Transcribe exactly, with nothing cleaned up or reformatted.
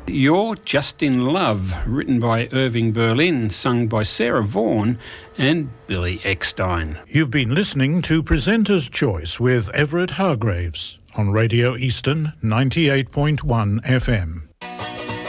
You're Just in Love, written by Irving Berlin, sung by Sarah Vaughan and Billy Eckstein. You've been listening to Presenter's Choice with Everett Hargraves on Radio Eastern ninety-eight point one F M.